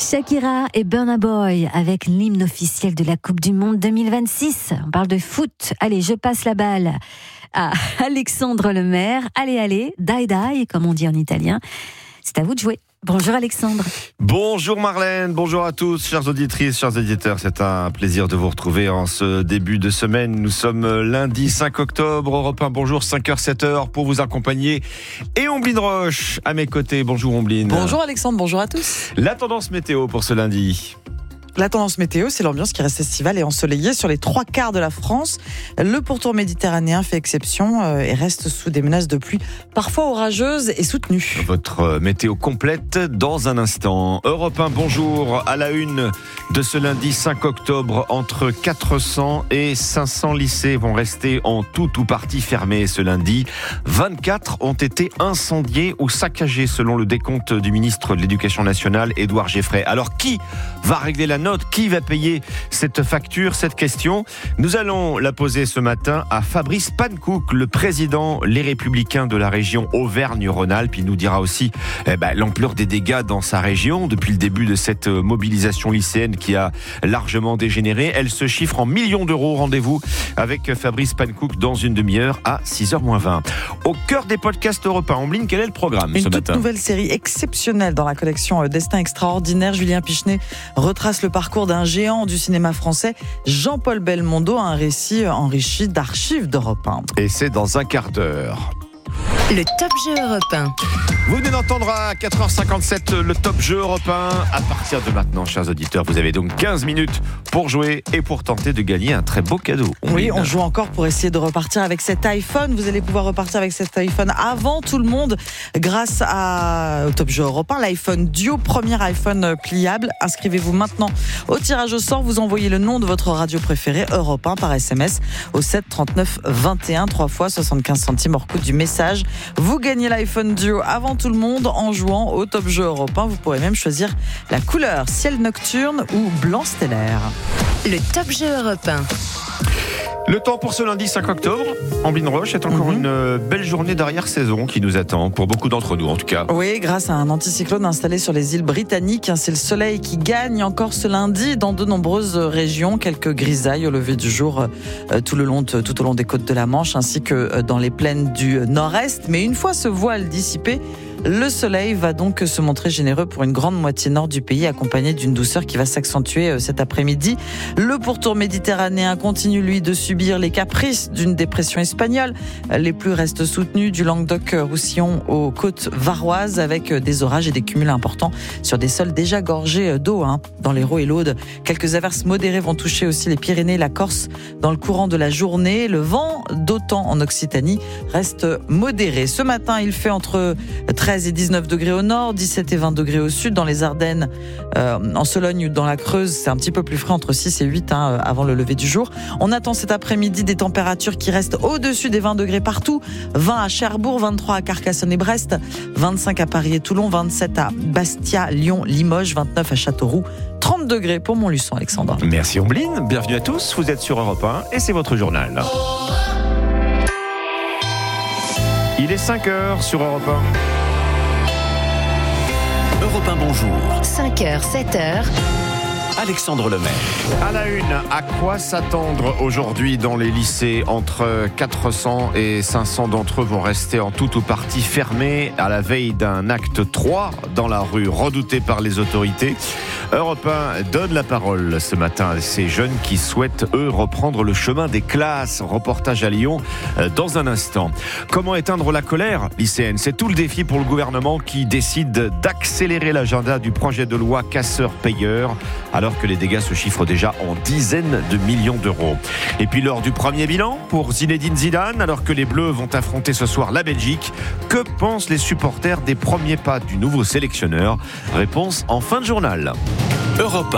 Shakira et Burna Boy avec l'hymne officiel de la Coupe du Monde 2026. On parle de foot. Allez, je passe la balle à Alexandre Lemaire. Allez, dai, comme on dit en italien. C'est à vous de jouer. Bonjour Alexandre. Bonjour Marlène, bonjour à tous, chères auditrices, chers auditeurs. C'est un plaisir de vous retrouver en ce début de semaine. Nous sommes lundi 5 octobre, Europe 1, bonjour, 5h, 7h pour vous accompagner. Et Omblin Roche à mes côtés. Bonjour Omblin. Bonjour Alexandre, bonjour à tous. La tendance météo pour ce lundi. La tendance météo, c'est l'ambiance qui reste estivale et ensoleillée sur les 3/4 de la France. Le pourtour méditerranéen fait exception et reste sous des menaces de pluie parfois orageuses et soutenues. Votre météo complète dans un instant. Europe 1, bonjour. À la une de ce lundi 5 octobre, entre 400 et 500 lycées vont rester en tout ou partie fermés ce lundi. 24 ont été incendiés ou saccagés selon le décompte du ministre de l'Éducation nationale, Édouard Geffray. Alors qui va régler la note? Qui va payer cette facture? Cette question, nous allons la poser ce matin à Fabrice Pankouk, le président Les Républicains de la région Auvergne-Rhône-Alpes. Il nous dira aussi l'ampleur des dégâts dans sa région depuis le début de cette mobilisation lycéenne qui a largement dégénéré. Elle se chiffre en millions d'euros. Rendez-vous avec Fabrice Pankouk dans une demi-heure à 6h-20. Au cœur des podcasts européens, Omblin, quel est le programme ce matin? Une toute nouvelle série exceptionnelle dans la collection Destin extraordinaire. Julien Pichenet retrace le parcours d'un géant du cinéma français, Jean-Paul Belmondo, un récit enrichi d'archives d'Europe 1. Et c'est dans un quart d'heure. Le Top Jeu Europe 1. Vous venez d'entendre à 4h57 le Top Jeu Europe 1. À partir de maintenant, chers auditeurs, vous avez donc 15 minutes pour jouer et pour tenter de gagner un très beau cadeau. Oui, on joue encore pour essayer de repartir avec cet iPhone. Vous allez pouvoir repartir avec cet iPhone avant tout le monde grâce au Top Jeu Europe 1, l'iPhone Duo, premier iPhone pliable. Inscrivez-vous maintenant au tirage au sort. Vous envoyez le nom de votre radio préférée, Europe 1, par SMS au 7 39 21, 3 fois 75 centimes hors coût du message. Vous gagnez l'iPhone Duo avant tout le monde en jouant au Top Jeu Europe 1. Vous pourrez même choisir la couleur ciel nocturne ou blanc stellaire. Le Top Jeu Europe 1. Le temps pour ce lundi 5 octobre, Omblin Roche, est encore une belle journée d'arrière-saison qui nous attend, pour beaucoup d'entre nous en tout cas. Oui, grâce à un anticyclone installé sur les îles britanniques, c'est le soleil qui gagne encore ce lundi dans de nombreuses régions. Quelques grisailles au lever du jour tout au long des côtes de la Manche, ainsi que dans les plaines du nord-est. Mais une fois ce voile dissipé, le soleil va donc se montrer généreux pour une grande moitié nord du pays, accompagné d'une douceur qui va s'accentuer cet après-midi. Le pourtour méditerranéen continue, lui, de subir les caprices d'une dépression espagnole. Les pluies restent soutenues du Languedoc-Roussillon aux côtes varoises, avec des orages et des cumuls importants sur des sols déjà gorgés d'eau dans l'Hérault et l'Aude. Quelques averses modérées vont toucher aussi les Pyrénées et la Corse dans le courant de la journée. Le vent d'OTAN en Occitanie reste modéré. Ce matin, il fait entre 13 et 19 degrés au nord, 17 et 20 degrés au sud. Dans les Ardennes, en Sologne ou dans la Creuse, c'est un petit peu plus frais, entre 6 et 8 avant le lever du jour. On attend cet après-midi des températures qui restent au-dessus des 20 degrés partout. 20 à Cherbourg, 23 à Carcassonne et Brest, 25 à Paris et Toulon, 27 à Bastia, Lyon, Limoges, 29 à Châteauroux, 30 degrés pour Montluçon, Alexandre. Merci Omblin, bienvenue à tous, vous êtes sur Europe 1 et c'est votre journal. Il est 5h sur Europe 1. Europe 1, bonjour. 5h, 7h. Alexandre Lemaire. À la une, à quoi s'attendre aujourd'hui dans les lycées? Entre 400 et 500 d'entre eux vont rester en tout ou partie fermés à la veille d'un acte 3 dans la rue, redouté par les autorités. Europe 1 donne la parole ce matin à ces jeunes qui souhaitent, eux, reprendre le chemin des classes. Reportage à Lyon dans un instant. Comment éteindre la colère lycéenne? C'est tout le défi pour le gouvernement qui décide d'accélérer l'agenda du projet de loi casseur-payeur, alors que les dégâts se chiffrent déjà en dizaines de millions d'euros. Et puis lors du premier bilan pour Zinedine Zidane, alors que les Bleus vont affronter ce soir la Belgique, que pensent les supporters des premiers pas du nouveau sélectionneur? Réponse en fin de journal. Europe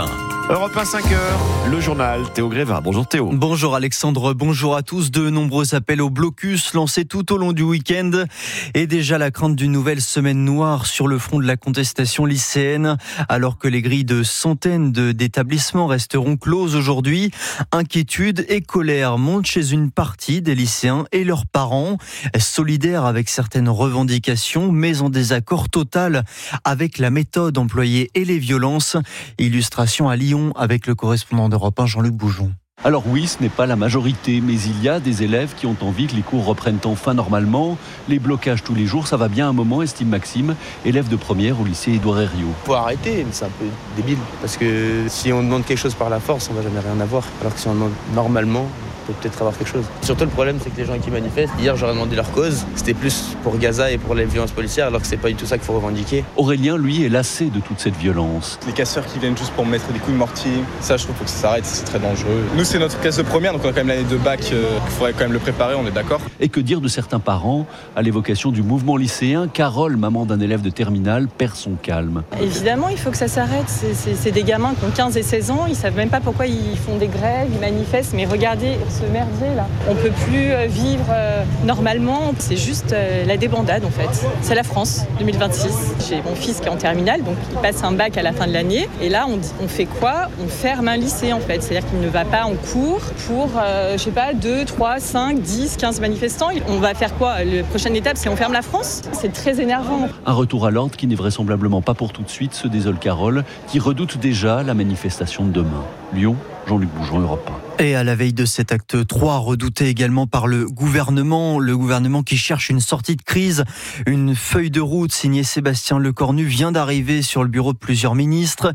Europe 1, 5h, le journal Théo Grévin. Bonjour Théo. Bonjour Alexandre, bonjour à tous. De nombreux appels au blocus lancés tout au long du week-end et déjà la crainte d'une nouvelle semaine noire sur le front de la contestation lycéenne. Alors que les grilles de centaines d'établissements resteront closes aujourd'hui, inquiétude et colère montent chez une partie des lycéens et leurs parents, solidaires avec certaines revendications mais en désaccord total avec la méthode employée et les violences. Illustration à Lyon avec le correspondant d'Europe 1, Jean-Luc Boujon. Alors oui, ce n'est pas la majorité, mais il y a des élèves qui ont envie que les cours reprennent enfin normalement. Les blocages tous les jours, ça va bien un moment, estime Maxime, élève de première au lycée Édouard Herriot. Faut arrêter, mais c'est un peu débile. Parce que si on demande quelque chose par la force, on va jamais rien avoir. Alors que si on demande normalement, on peut peut-être avoir quelque chose. Surtout le problème, c'est que les gens qui manifestent, hier j'aurais demandé leur cause, c'était plus pour Gaza et pour les violences policières, alors que c'est pas du tout ça qu'il faut revendiquer. Aurélien, lui, est lassé de toute cette violence. Les casseurs qui viennent juste pour me mettre des coups de mortier, ça je trouve que ça s'arrête, c'est très dangereux. Nous c'est notre classe de première, donc on a quand même l'année de bac, il faudrait quand même le préparer, on est d'accord. Et que dire de certains parents, à l'évocation du mouvement lycéen, Carole, maman d'un élève de terminale, perd son calme. Évidemment, il faut que ça s'arrête, c'est des gamins qui ont 15 et 16 ans, ils savent même pas pourquoi ils font des grèves, ils manifestent, mais regardez ce merdier là. On peut plus vivre normalement, c'est juste la débandade en fait. C'est la France 2026. J'ai mon fils qui est en terminale, donc il passe un bac à la fin de l'année. Et là, on fait quoi ? On ferme un lycée en fait. C'est-à-dire qu'il ne va pas en cours pour, 2, 3, 5, 10, 15 manifestants. On va faire quoi ? La prochaine étape, c'est on ferme la France ? C'est très énervant. Un retour à l'ordre qui n'est vraisemblablement pas pour tout de suite, se désole Carole, qui redoute déjà la manifestation de demain. Lyon, Jean-Luc Boujon, Europe 1. Et à la veille de cet acte 3, redouté également par le gouvernement qui cherche une sortie de crise, une feuille de route signée Sébastien Lecornu vient d'arriver sur le bureau de plusieurs ministres.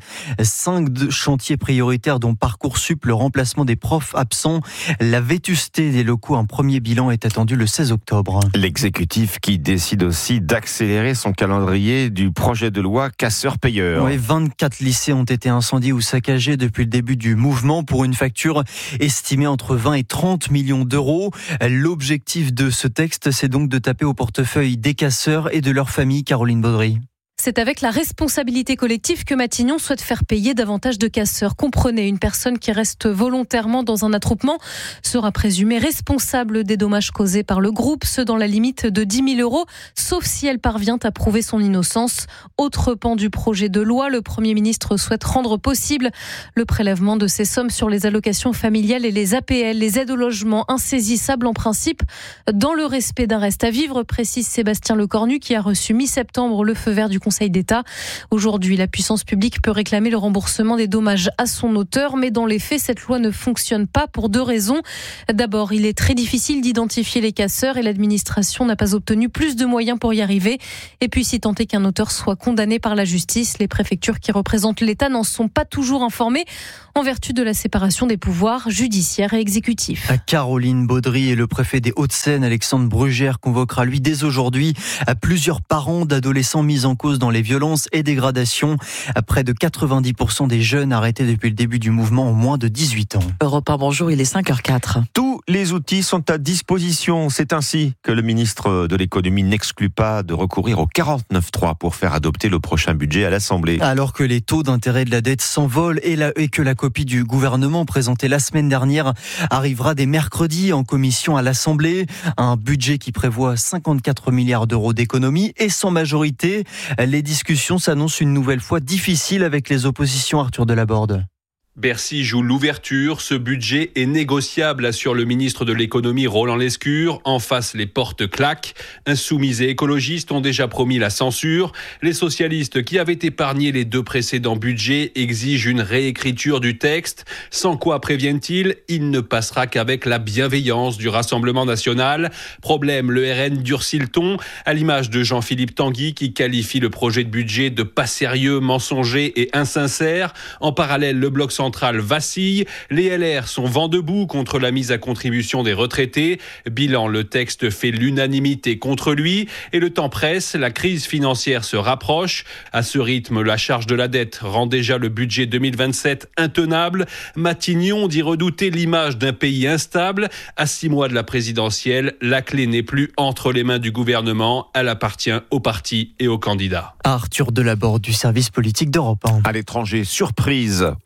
5 chantiers prioritaires dont Parcoursup, le remplacement des profs absents, la vétusté des locaux. Un premier bilan est attendu le 16 octobre. L'exécutif qui décide aussi d'accélérer son calendrier du projet de loi casseurs-payeurs. Oui, 24 lycées ont été incendiés ou saccagés depuis le début du mouvement pour une facture estimé entre 20 et 30 millions d'euros. L'objectif de ce texte, c'est donc de taper au portefeuille des casseurs et de leurs familles. Caroline Baudry. C'est avec la responsabilité collective que Matignon souhaite faire payer davantage de casseurs. Comprenez, une personne qui reste volontairement dans un attroupement sera présumée responsable des dommages causés par le groupe, ce dans la limite de 10 000 euros, sauf si elle parvient à prouver son innocence. Autre pan du projet de loi, le Premier ministre souhaite rendre possible le prélèvement de ces sommes sur les allocations familiales et les APL, les aides au logement insaisissables en principe, dans le respect d'un reste à vivre, précise Sébastien Lecornu, qui a reçu mi-septembre le feu vert du Conseil d'État. Aujourd'hui, la puissance publique peut réclamer le remboursement des dommages à son auteur, mais dans les faits, cette loi ne fonctionne pas pour 2 raisons. D'abord, il est très difficile d'identifier les casseurs et l'administration n'a pas obtenu plus de moyens pour y arriver. Et puis, si tant est qu'un auteur soit condamné par la justice, les préfectures qui représentent l'État n'en sont pas toujours informées en vertu de la séparation des pouvoirs judiciaires et exécutifs. Caroline Baudry et le préfet des Hauts-de-Seine, Alexandre Brugère, convoquera lui dès aujourd'hui plusieurs parents d'adolescents mis en cause dans les violences et dégradations. Près de 90% des jeunes arrêtés depuis le début du mouvement ont moins de 18 ans. Europe 1, bonjour, il est 5h04. Tous les outils sont à disposition. C'est ainsi que le ministre de l'économie n'exclut pas de recourir au 49.3 pour faire adopter le prochain budget à l'Assemblée. Alors que les taux d'intérêt de la dette s'envolent et que la copie du gouvernement présentée la semaine dernière arrivera dès mercredi en commission à l'Assemblée. Un budget qui prévoit 54 milliards d'euros d'économies et sans majorité. Les discussions s'annoncent une nouvelle fois difficiles avec les oppositions. Arthur Delaborde. Bercy joue l'ouverture, ce budget est négociable, assure le ministre de l'économie Roland Lescure. En face, les portes claquent. Insoumis et écologistes ont déjà promis la censure. Les socialistes, qui avaient épargné les 2 précédents budgets, exigent une réécriture du texte. Sans quoi, préviennent-ils, il ne passera qu'avec la bienveillance du Rassemblement national. Problème, le RN durcit le ton, à l'image de Jean-Philippe Tanguy, qui qualifie le projet de budget de pas sérieux, mensonger et insincère. En parallèle, le bloc centrale vacille. Les LR sont vent debout contre la mise à contribution des retraités. Bilan, le texte fait l'unanimité contre lui. Et le temps presse, la crise financière se rapproche. À ce rythme, la charge de la dette rend déjà le budget 2027 intenable. Matignon dit redouter l'image d'un pays instable. À 6 mois de la présidentielle, la clé n'est plus entre les mains du gouvernement. Elle appartient aux partis et aux candidats. Arthur Delaborde du service politique d'Europe 1. À l'étranger, surprise au premier tour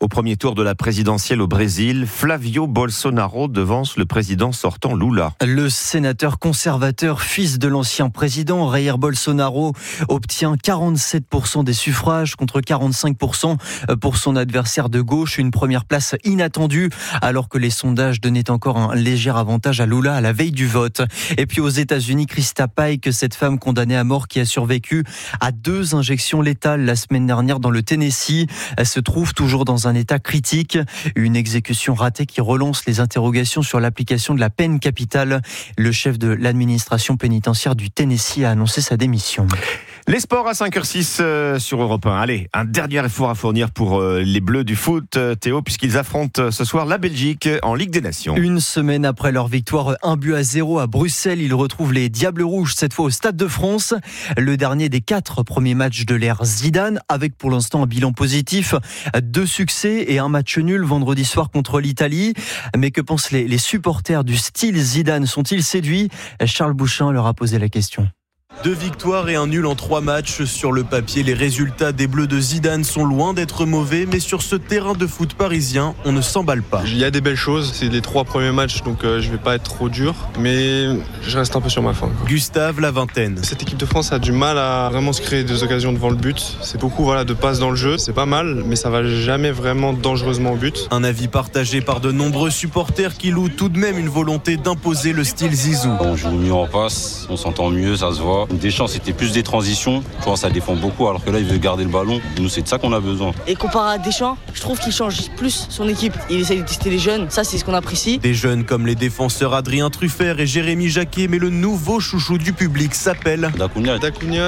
victoire de la présidentielle au Brésil. Flavio Bolsonaro devance le président sortant Lula. Le sénateur conservateur, fils de l'ancien président Jair Bolsonaro, obtient 47% des suffrages contre 45% pour son adversaire de gauche. Une première place inattendue alors que les sondages donnaient encore un léger avantage à Lula à la veille du vote. Et puis aux États-Unis, Krista Pike, cette femme condamnée à mort qui a survécu à 2 injections létales la semaine dernière dans le Tennessee, elle se trouve toujours dans un état critique. Une exécution ratée qui relance les interrogations sur l'application de la peine capitale. Le chef de l'administration pénitentiaire du Tennessee a annoncé sa démission. Les sports à 5h06 sur Europe 1. Allez, un dernier effort à fournir pour les Bleus du foot, Théo, puisqu'ils affrontent ce soir la Belgique en Ligue des Nations. Une semaine après leur victoire 1-0 à Bruxelles, ils retrouvent les Diables Rouges, cette fois au Stade de France. Le dernier des 4 premiers matchs de l'ère Zidane, avec pour l'instant un bilan positif, 2 succès et un match nul vendredi soir contre l'Italie. Mais que pensent les supporters du style Zidane? Sont-ils séduits? Charles Bouchin leur a posé la question. 2 victoires et un nul en 3 matchs. Sur le papier, les résultats des Bleus de Zidane sont loin d'être mauvais, mais sur ce terrain de foot parisien, on ne s'emballe pas. Il y a des belles choses, c'est les 3 premiers matchs, donc je vais pas être trop dur, mais je reste un peu sur ma faim. Gustave, la vingtaine. Cette équipe de France a du mal à vraiment se créer des occasions devant le but. C'est beaucoup de passes dans le jeu, c'est pas mal, mais ça va jamais vraiment dangereusement au but. Un avis partagé par de nombreux supporters qui louent tout de même une volonté d'imposer le style Zizou. On joue mieux en passe, on s'entend mieux, ça se voit. Deschamps, c'était plus des transitions. Je pense que ça défend beaucoup, alors que là, il veut garder le ballon. Nous, c'est de ça qu'on a besoin. Et comparé à Deschamps, je trouve qu'il change plus son équipe. Il essaie de tester les jeunes, ça, c'est ce qu'on apprécie. Des jeunes comme les défenseurs Adrien Truffert et Jérémy Jacquet, mais le nouveau chouchou du public s'appelle Dacunia.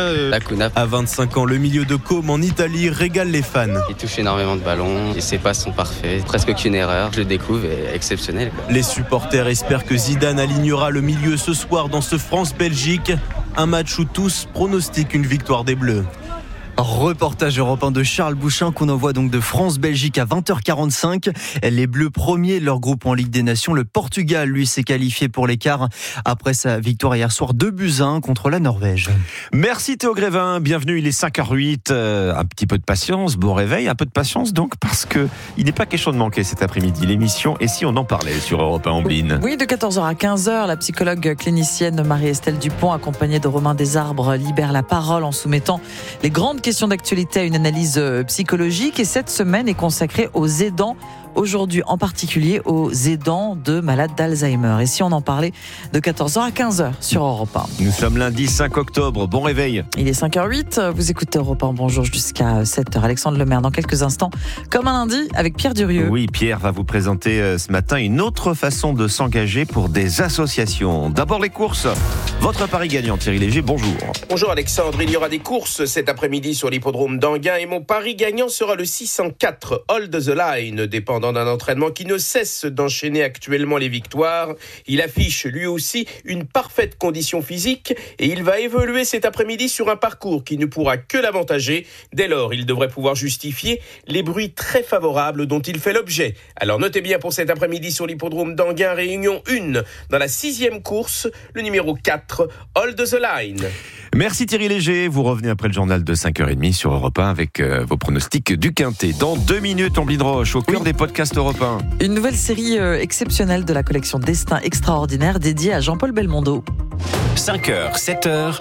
À 25 ans, le milieu de Côme en Italie régale les fans. Il touche énormément de ballons et ses passes sont parfaits. Presque aucune erreur. Je le découvre et exceptionnel. Les supporters espèrent que Zidane alignera le milieu ce soir dans ce France-Belgique. Un match où tous pronostiquent une victoire des Bleus. Reportage Europe 1 de Charles Bouchin qu'on envoie donc de France-Belgique à 20h45. Les Bleus premiers de leur groupe en Ligue des Nations. Le Portugal, lui, s'est qualifié pour l'écart après sa victoire hier soir 2-1 contre la Norvège. Merci Théo Grévin, bienvenue, il est 5h08. Un petit peu de patience, bon réveil, un peu de patience donc, parce que il n'est pas question de manquer cet après-midi l'émission. Et si on en parlait sur Europe 1 Ambline? Oui, de 14h à 15h, la psychologue clinicienne Marie-Estelle Dupont, accompagnée de Romain Desarbres, libère la parole en soumettant les grandes questions d'actualité à une analyse psychologique. Et cette semaine est consacrée aux aidants. Aujourd'hui, en particulier aux aidants de malades d'Alzheimer. Et si on en parlait de 14h à 15h sur Europe 1. Nous sommes lundi 5 octobre, bon réveil. Il est 5h08, vous écoutez Europe 1, bonjour jusqu'à 7h. Alexandre Lemaire dans quelques instants, comme un lundi, avec Pierre Durieux. Oui, Pierre va vous présenter ce matin une autre façon de s'engager pour des associations. D'abord les courses. Votre pari gagnant, Thierry Léger, bonjour. Bonjour Alexandre, il y aura des courses cet après-midi sur l'hippodrome d'Anguin et mon pari gagnant sera le 604 Hold the Line, dépendant d'un entraînement qui ne cesse d'enchaîner actuellement les victoires. Il affiche lui aussi une parfaite condition physique et il va évoluer cet après-midi sur un parcours qui ne pourra que l'avantager. Dès lors, il devrait pouvoir justifier les bruits très favorables dont il fait l'objet. Alors notez bien pour cet après-midi sur l'hippodrome d'Anguin, réunion 1, dans la 6e course, le numéro 4, Hold the Line. Merci Thierry Léger, vous revenez après le journal de 5h30 sur Europe 1 avec vos pronostics du Quintet. Dans 2 minutes, Ambline Roche, au cœur des podcasts Europe 1. Une nouvelle série exceptionnelle de la collection Destin Extraordinaire dédiée à Jean-Paul Belmondo. 5h, 7h.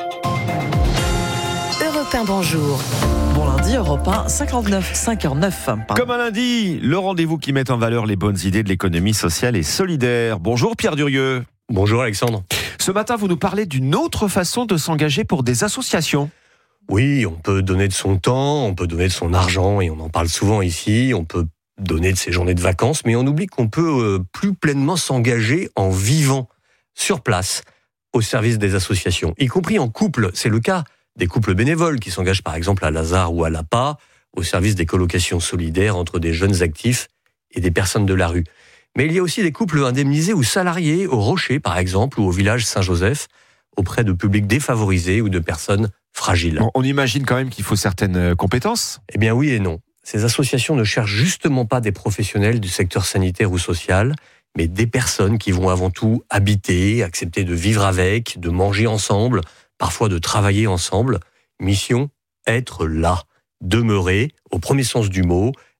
Europe 1, bonjour. Bon lundi, Europe 1, 5h09. Comme un lundi, le rendez-vous qui met en valeur les bonnes idées de l'économie sociale et solidaire. Bonjour Pierre Durieux. Bonjour Alexandre. Ce matin, vous nous parlez d'une autre façon de s'engager pour des associations. Oui, on peut donner de son temps, on peut donner de son argent, et on en parle souvent ici, on peut donner de ses journées de vacances, mais on oublie qu'on peut plus pleinement s'engager en vivant sur place, au service des associations, y compris en couple. C'est le cas des couples bénévoles qui s'engagent par exemple à Lazare ou à l'APA, au service des colocations solidaires entre des jeunes actifs et des personnes de la rue. Mais il y a aussi des couples indemnisés ou salariés au Rocher, par exemple, ou au village Saint-Joseph, auprès de publics défavorisés ou de personnes fragiles. On imagine quand même qu'il faut certaines compétences ? Eh bien oui et non. Ces associations ne cherchent justement pas des professionnels du secteur sanitaire ou social, mais des personnes qui vont avant tout habiter, accepter de vivre avec, de manger ensemble, parfois de travailler ensemble. Mission, être là, demeurer, au premier sens du mot,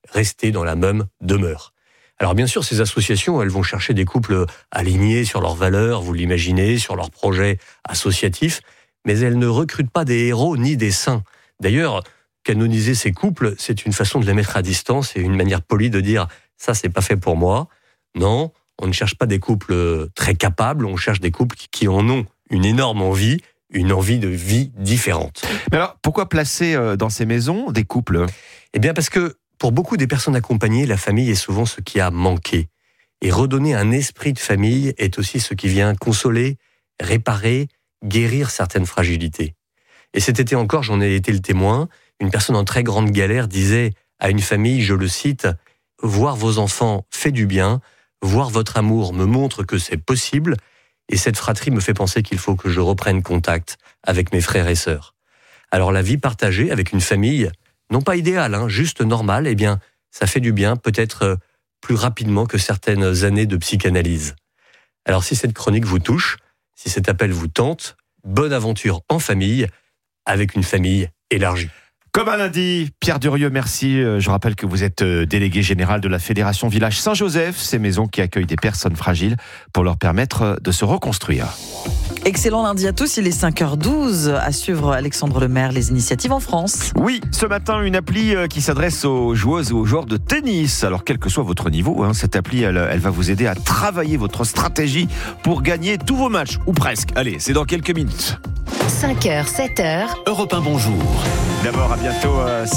rester dans la même demeure. Alors bien sûr, ces associations, elles vont chercher des couples alignés sur leurs valeurs, vous l'imaginez, sur leurs projets associatifs, mais elles ne recrutent pas des héros ni des saints. D'ailleurs, canoniser ces couples, c'est une façon de les mettre à distance et une manière polie de dire « ça, c'est pas fait pour moi ». Non, on ne cherche pas des couples très capables, on cherche des couples qui en ont une énorme envie, une envie de vie différente. Mais alors, pourquoi placer dans ces maisons des couples ? Eh bien parce que pour beaucoup des personnes accompagnées, la famille est souvent ce qui a manqué. Et redonner un esprit de famille est aussi ce qui vient consoler, réparer, guérir certaines fragilités. Et cet été encore, j'en ai été le témoin, une personne en très grande galère disait à une famille, je le cite, « Voir vos enfants fait du bien, voir votre amour me montre que c'est possible, et cette fratrie me fait penser qu'il faut que je reprenne contact avec mes frères et sœurs. » Alors la vie partagée avec une famille, non pas idéale, juste normale, eh bien, ça fait du bien, peut-être plus rapidement que certaines années de psychanalyse. Alors si cette chronique vous touche, si cet appel vous tente, bonne aventure en famille, avec une famille élargie. Comme un lundi, Pierre Durieux, merci. Je rappelle que vous êtes délégué général de la Fédération Village Saint-Joseph, ces maisons qui accueillent des personnes fragiles pour leur permettre de se reconstruire. Excellent lundi à tous, il est 5h12. À suivre Alexandre Lemaire, les initiatives en France. Oui, ce matin, une appli qui s'adresse aux joueuses et aux joueurs de tennis. Alors, quel que soit votre niveau, cette appli, elle va vous aider à travailler votre stratégie pour gagner tous vos matchs, ou presque. Allez, c'est dans quelques minutes. 5h, 7h. Europe 1, bonjour. D'abord, à bientôt,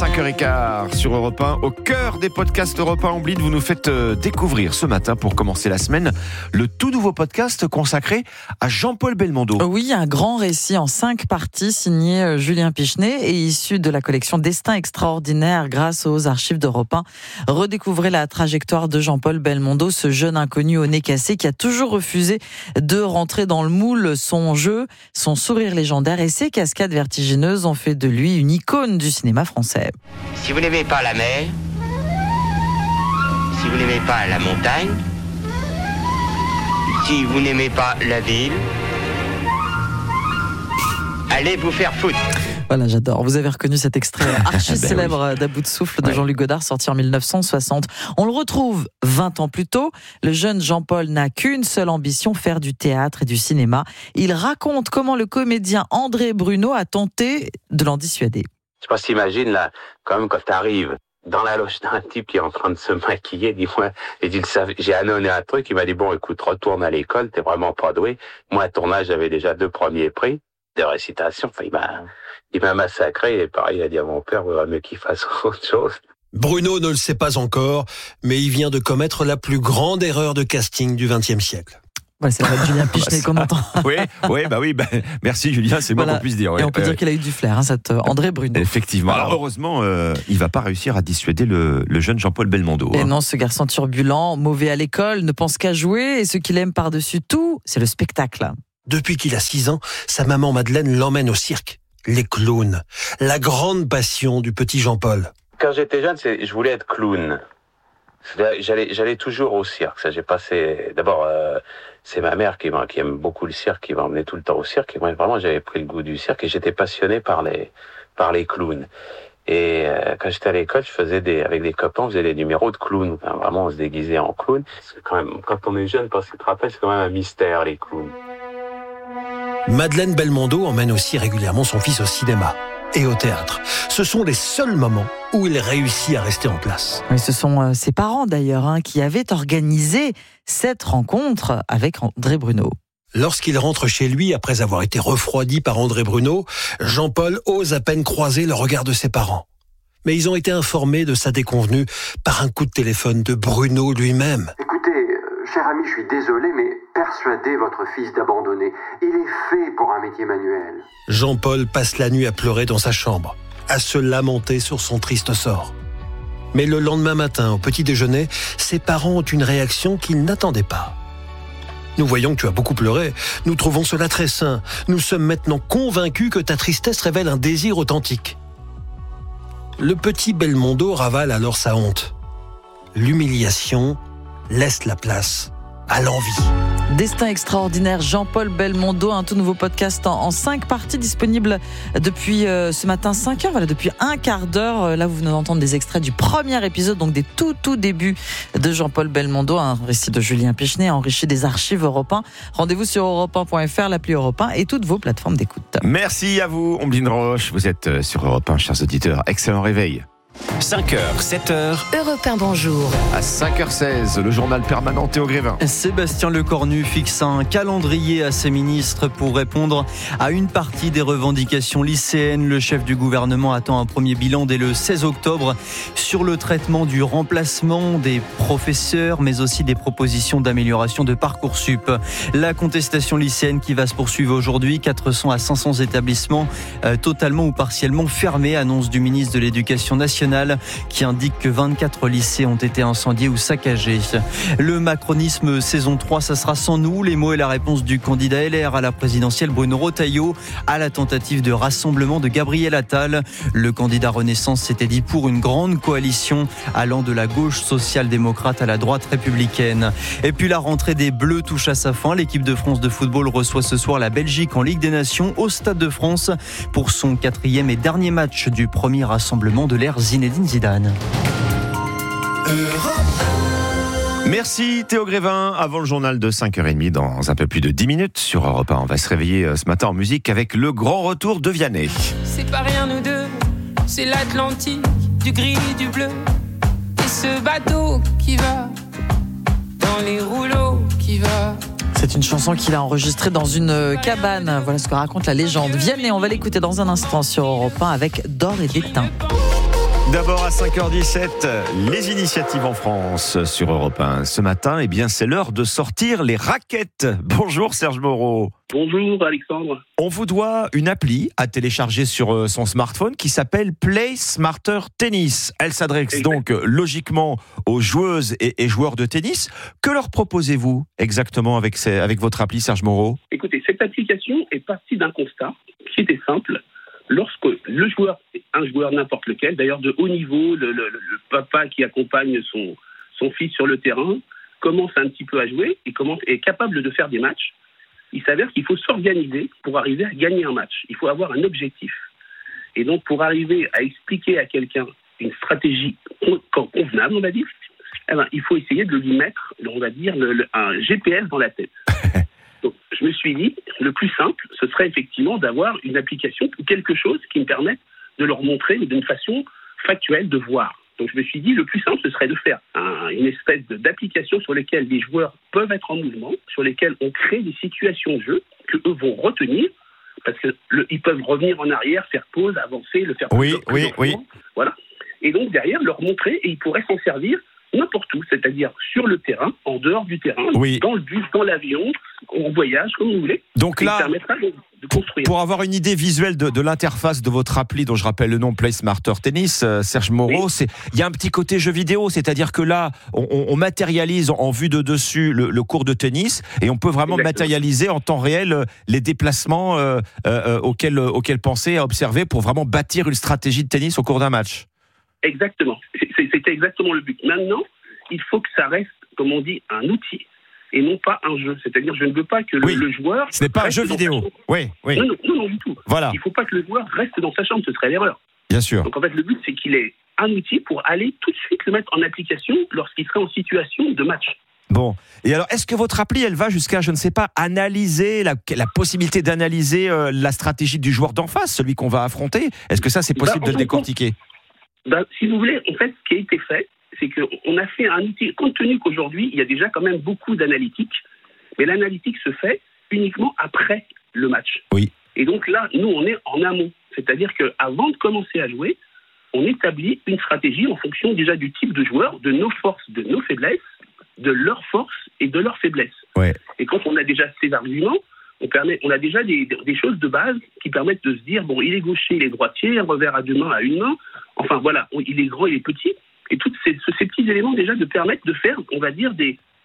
5h15 sur Europe 1. Au cœur des podcasts Europe 1 Oublie, vous nous faites découvrir ce matin, pour commencer la semaine, le tout nouveau podcast consacré à Jean-Paul Belmondo. Oui, un grand récit en 5 parties signé Julien Pichenet et issu de la collection Destin extraordinaire grâce aux archives d'Europe 1. Redécouvrez la trajectoire de Jean-Paul Belmondo, ce jeune inconnu au nez cassé qui a toujours refusé de rentrer dans le moule. Son jeu, son sourire légendaire et ses cascades vertigineuses ont fait de lui une icône du cinéma français. Si vous n'aimez pas la mer, si vous n'aimez pas la montagne, si vous n'aimez pas la ville, allez vous faire foutre. Voilà, j'adore. Vous avez reconnu cet extrait archi célèbre d'À bout de souffle de Jean-Luc Godard, sorti en 1960. On le retrouve 20 ans plus tôt. Le jeune Jean-Paul n'a qu'une seule ambition, faire du théâtre et du cinéma. Il raconte comment le comédien André Bruno a tenté de l'en dissuader. Je sais pas si t'imagines, là, quand même, quand t'arrives dans la loge d'un type qui est en train de se maquiller, dis-moi, j'ai annonné un truc, il m'a dit, bon, écoute, retourne à l'école, t'es vraiment pas doué. Moi, à tournage, j'avais déjà 2 premiers prix de récitation. Enfin, il m'a massacré, et pareil, il a dit à mon père, il vaudrait mieux qu'il fasse autre chose. Bruno ne le sait pas encore, mais il vient de commettre la plus grande erreur de casting du XXe siècle. Voilà, c'est la voix de Julien Pichenet qu'on entend. Oui, merci Julien, c'est moi qu'on puisse dire. Et on peut dire qu'il a eu du flair, cet André Bruno. Effectivement. Alors heureusement, il va pas réussir à dissuader le jeune Jean-Paul Belmondo. Et non, ce garçon turbulent, mauvais à l'école, ne pense qu'à jouer, et ce qu'il aime par-dessus tout, c'est le spectacle. Depuis qu'il a 6 ans, sa maman Madeleine l'emmène au cirque. Les clowns, la grande passion du petit Jean-Paul. Quand j'étais jeune, je voulais être clown. J'allais toujours au cirque. Ça, j'ai passé. D'abord, c'est ma mère qui aime beaucoup le cirque, qui m'emmenait tout le temps au cirque. Et moi, vraiment, j'avais pris le goût du cirque et j'étais passionné par les clowns. Et quand j'étais à l'école, je faisais avec des copains, on faisait des numéros de clowns. Enfin, vraiment, on se déguisait en clown. C'est quand même, quand on est jeune, parce que tu te rappelles, c'est quand même un mystère, les clowns. Madeleine Belmondo emmène aussi régulièrement son fils au cinéma et au théâtre. Ce sont les seuls moments où il réussit à rester en place. Oui, ce sont ses parents d'ailleurs qui avaient organisé cette rencontre avec André Bruno. Lorsqu'il rentre chez lui après avoir été refroidi par André Bruno, Jean-Paul ose à peine croiser le regard de ses parents. Mais ils ont été informés de sa déconvenue par un coup de téléphone de Bruno lui-même. Écoutez, cher ami, je suis désolé, mais persuadez votre fils d'abandonner. Il est fait pour un métier manuel. Jean-Paul passe la nuit à pleurer dans sa chambre, à se lamenter sur son triste sort. Mais le lendemain matin, au petit déjeuner, ses parents ont une réaction qu'ils n'attendaient pas. Nous voyons que tu as beaucoup pleuré. Nous trouvons cela très sain. Nous sommes maintenant convaincus que ta tristesse révèle un désir authentique. Le petit Belmondo ravale alors sa honte. L'humiliation laisse la place à l'envie. Destin extraordinaire, Jean-Paul Belmondo, un tout nouveau podcast en 5 parties disponible depuis ce matin 5h, voilà, depuis un quart d'heure. Là, vous venez d'entendre des extraits du premier épisode, donc des tout débuts de Jean-Paul Belmondo, un récit de Julien Pichenet enrichi des archives Europe 1. Rendez-vous sur europe1.fr, l'appli Europe 1 et toutes vos plateformes d'écoute. Merci à vous, Omblin Roche. Vous êtes sur Europe 1, chers auditeurs. Excellent réveil. 5h, 7h. Europe 1, bonjour. À 5h16, le journal permanent Théo Grévin. Sébastien Lecornu fixe un calendrier à ses ministres pour répondre à une partie des revendications lycéennes. Le chef du gouvernement attend un premier bilan dès le 16 octobre sur le traitement du remplacement des professeurs, mais aussi des propositions d'amélioration de Parcoursup. La contestation lycéenne qui va se poursuivre aujourd'hui, 400 à 500 établissements totalement ou partiellement fermés, annonce du ministre de l'Éducation nationale, qui indique que 24 lycées ont été incendiés ou saccagés. Le macronisme saison 3, ça sera sans nous. Les mots et la réponse du candidat LR à la présidentielle Bruno Retailleau à la tentative de rassemblement de Gabriel Attal. Le candidat Renaissance s'était dit pour une grande coalition allant de la gauche social-démocrate à la droite républicaine. Et puis la rentrée des Bleus touche à sa fin. L'équipe de France de football reçoit ce soir la Belgique en Ligue des Nations au Stade de France pour son 4e et dernier match du premier rassemblement de l'ère Zinedine Zidane. Merci Théo Grévin. Avant le journal de 5h30, dans un peu plus de 10 minutes sur Europe 1, on va se réveiller ce matin en musique avec le grand retour de Vianney. C'est pas rien nous deux, c'est l'Atlantique, du gris, du bleu, et ce bateau qui va dans les rouleaux qui va. C'est une chanson qu'il a enregistrée dans une cabane. Voilà ce que raconte la légende. Vianney, on va l'écouter dans un instant sur Europe 1 avec D'or et d'étain. D'abord à 5h17, les initiatives en France sur Europe 1. Ce matin, eh bien, c'est l'heure de sortir les raquettes. Bonjour Serge Moreau. Bonjour Alexandre. On vous doit une appli à télécharger sur son smartphone qui s'appelle Play Smarter Tennis. Elle s'adresse donc logiquement aux joueuses et joueurs de tennis. Que leur proposez-vous exactement avec votre appli, Serge Moreau ? Écoutez, cette application est partie d'un constat qui était simple. Lorsque le joueur, un joueur n'importe lequel, d'ailleurs de haut niveau, le papa qui accompagne son fils sur le terrain, commence un petit peu à jouer et est capable de faire des matchs, il s'avère qu'il faut s'organiser pour arriver à gagner un match. Il faut avoir un objectif. Et donc pour arriver à expliquer à quelqu'un une stratégie convenable, on va dire, il faut essayer de lui mettre, on va dire, un GPS dans la tête. Donc, je me suis dit, le plus simple, ce serait effectivement d'avoir une application ou quelque chose qui me permette de leur montrer d'une façon factuelle de voir. Donc, je me suis dit, le plus simple, ce serait de faire une espèce d'application sur lesquelles les joueurs peuvent être en mouvement, sur lesquelles on crée des situations de jeu que eux vont retenir, parce qu'ils peuvent revenir en arrière, faire pause, avancer, le faire oui. Voilà. Et donc, derrière, leur montrer, et ils pourraient s'en servir n'importe où, c'est-à-dire sur le terrain, en dehors du terrain, dans le bus, dans l'avion, en voyage, comme vous voulez. Donc là, ça permettra de construire. Pour avoir une idée visuelle de l'interface de votre appli, dont je rappelle le nom Play Smarter Tennis, Serge Moreau, il y a un petit côté jeu vidéo, c'est-à-dire que là, on matérialise en vue de dessus le cours de tennis, et on peut vraiment matérialiser en temps réel les déplacements auxquels penser, à observer, pour vraiment bâtir une stratégie de tennis au cours d'un match. Exactement. C'était exactement le but. Maintenant, il faut que ça reste, comme on dit, un outil et non pas un jeu. C'est-à-dire, je ne veux pas que le joueur... Ce n'est pas un jeu vidéo. Oui. Non, du tout. Voilà. Il ne faut pas que le joueur reste dans sa chambre, ce serait l'erreur. Bien sûr. Donc en fait, le but, c'est qu'il ait un outil pour aller tout de suite le mettre en application lorsqu'il serait en situation de match. Bon. Et alors, est-ce que votre appli, elle va jusqu'à, je ne sais pas, analyser la possibilité d'analyser la stratégie du joueur d'en face, celui qu'on va affronter ? Est-ce que ça, c'est possible de le décortiquer ? Si vous voulez, en fait, ce qui a été fait, c'est qu'on a fait un outil, compte tenu qu'aujourd'hui, il y a déjà quand même beaucoup d'analytique, mais l'analytique se fait uniquement après le match. Oui. Et donc là, nous, on est en amont. C'est-à-dire qu'avant de commencer à jouer, on établit une stratégie en fonction déjà du type de joueur, de nos forces, de nos faiblesses, de leurs forces et de leurs faiblesses. Ouais. Et quand on a déjà ces arguments, on a déjà des choses de base qui permettent de se dire, bon, il est gaucher, il est droitier, un revers à deux mains, à une main. Enfin, voilà, il est grand, il est petit. Et tous ces petits éléments déjà de permettre de faire, on va dire, des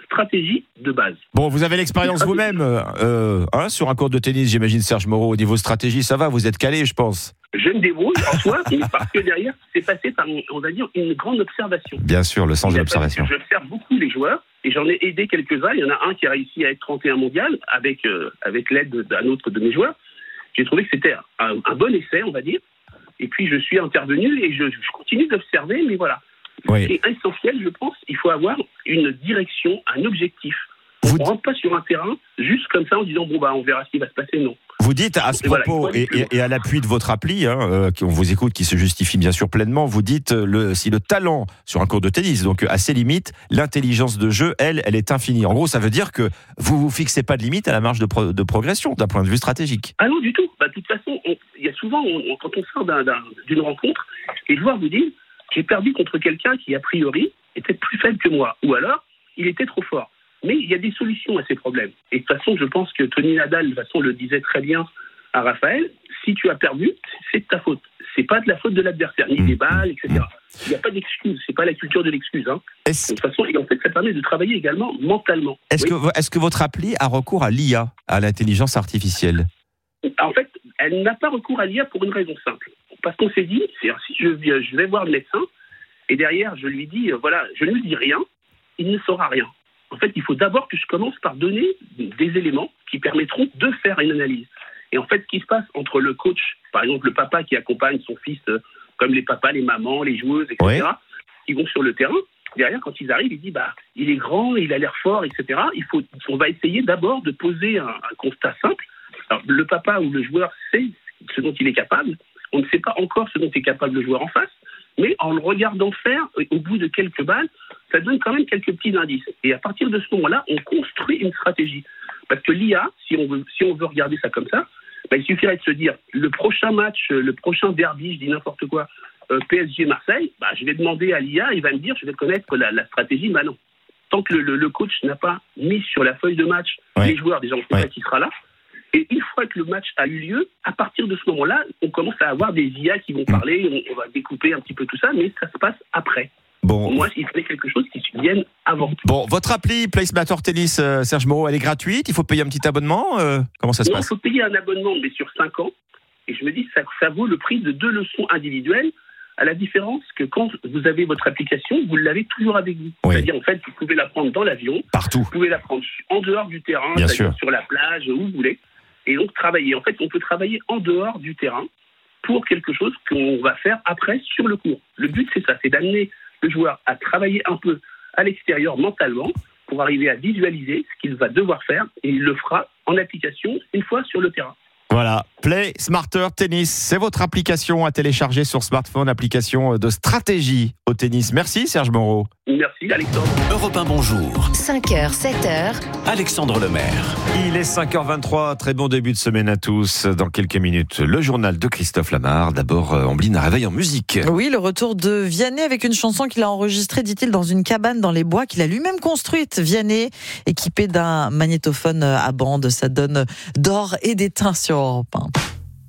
stratégie de base. Bon, vous avez l'expérience vous-même sur un court de tennis, j'imagine, Serge Moreau. Au niveau stratégie, ça va, vous êtes calé, je pense. Je me débrouille en soi, mais parce que derrière, c'est passé par, on va dire, une grande observation. Bien sûr, le sens de l'observation. J'observe beaucoup les joueurs et j'en ai aidé quelques-uns. Il y en a un qui a réussi à être 31 mondial avec l'aide d'un autre de mes joueurs. J'ai trouvé que c'était un bon essai, on va dire. Et puis, je suis intervenu et je continue d'observer, mais voilà. Oui. C'est essentiel, je pense. Il faut avoir une direction, un objectif. On ne rentre pas sur un terrain juste comme ça en disant on verra ce qui va se passer. Non. Vous dites à ce propos et à l'appui de votre appli, on vous écoute, qui se justifie bien sûr pleinement, vous dites si le talent sur un court de tennis, donc à ses limites, l'intelligence de jeu, elle est infinie. En gros, ça veut dire que vous fixez pas de limite à la marge de progression d'un point de vue stratégique. Ah non, du tout. De toute façon, il y a souvent, quand on sort d'une rencontre, les joueurs vous disent j'ai perdu contre quelqu'un qui, a priori, était plus faible que moi. Ou alors, il était trop fort. Mais il y a des solutions à ces problèmes. Et de toute façon, je pense que Tony Nadal, de toute façon, le disait très bien à Raphaël, si tu as perdu, c'est de ta faute. C'est pas de la faute de l'adversaire, ni des balles, etc. Il n'y a pas d'excuse. C'est pas la culture de l'excuse. De toute façon, et en fait, ça permet de travailler également mentalement. Est-ce que votre appli a recours à l'IA, à l'intelligence artificielle ? En fait, elle n'a pas recours à l'IA pour une raison simple. Parce qu'on s'est dit, si je vais voir le médecin, et derrière, je lui dis, je ne lui dis rien, il ne saura rien. En fait, il faut d'abord que je commence par donner des éléments qui permettront de faire une analyse. Et en fait, ce qui se passe entre le coach, par exemple le papa qui accompagne son fils, comme les papas, les mamans, les joueuses, etc., qui vont sur le terrain, derrière, quand ils arrivent, il dit, il est grand, il a l'air fort, etc. On va essayer d'abord de poser un constat simple. Alors, le papa ou le joueur sait ce dont il est capable. On ne sait pas encore ce dont est capable le joueur en face. Mais en le regardant faire, au bout de quelques balles, ça donne quand même quelques petits indices. Et à partir de ce moment-là, on construit une stratégie. Parce que l'IA, si on veut regarder ça comme ça, il suffirait de se dire, le prochain match, le prochain derby, je dis n'importe quoi, PSG-Marseille, je vais demander à l'IA, il va me dire, je vais connaître la stratégie, non. Tant que le coach n'a pas mis sur la feuille de match les joueurs, déjà on ne sait pas qui sera là. Et une fois que le match a eu lieu, à partir de ce moment-là, on commence à avoir des IA qui vont parler, on va découper un petit peu tout ça, mais ça se passe après. Bon. Moi, il fallait quelque chose qui se vienne avant. Bon, votre appli PlaySmarter Tennis, Serge Moreau, elle est gratuite, il faut payer un petit abonnement, comment ça se passe ? Il faut payer un abonnement, mais sur 5 ans, et je me dis que ça vaut le prix de 2 leçons individuelles, à la différence que quand vous avez votre application, vous l'avez toujours avec vous. Oui. C'est-à-dire, en fait, vous pouvez la prendre dans l'avion, partout. Vous pouvez la prendre en dehors du terrain, sur la plage, où vous voulez. Et donc travailler. En fait, on peut travailler en dehors du terrain pour quelque chose qu'on va faire après sur le court. Le but, c'est ça, c'est d'amener le joueur à travailler un peu à l'extérieur mentalement pour arriver à visualiser ce qu'il va devoir faire et il le fera en application une fois sur le terrain. Voilà, PlaySmarter Tennis, c'est votre application à télécharger sur smartphone, application de stratégie au tennis. Merci Serge Moreau. Merci Alexandre. Europe 1, bonjour. 5h, 7h. Alexandre Lemaire. Il est 5h23, très bon début de semaine à tous. Dans quelques minutes, le journal de Christophe Lamar. D'abord, Ambline, un réveil en musique. Oui, le retour de Vianney avec une chanson qu'il a enregistrée, dit-il, dans une cabane dans les bois qu'il a lui-même construite. Vianney, équipé d'un magnétophone à bande, ça donne d'or et d'étain sur Europe 1.